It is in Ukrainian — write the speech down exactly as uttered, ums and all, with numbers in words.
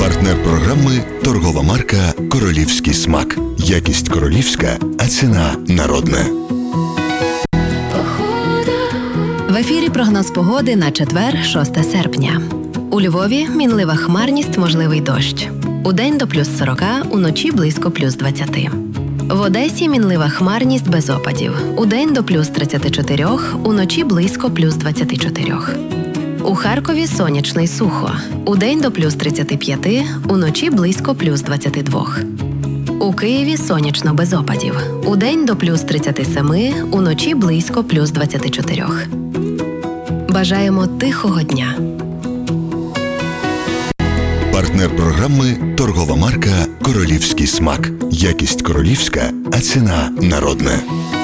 Партнер програми – торгова марка «Королівський смак». Якість королівська, а ціна народна. В ефірі прогноз погоди на четвер, шосте серпня. У Львові мінлива хмарність, можливий дощ. Удень до плюс сорока, уночі близько плюс двадцяти. В Одесі мінлива хмарність без опадів. Удень до плюс тридцяти чотирьох, уночі близько плюс двадцяти чотирьох. У Харкові сонячно й сухо. Удень до плюс тридцяти п'яти, уночі близько плюс двадцяти двох. У Києві сонячно без опадів. Удень до плюс тридцяти семи, уночі близько плюс двадцяти чотирьох. Бажаємо тихого дня. Партнер програми – торгова марка «Королівський смак». Якість королівська, а ціна народна.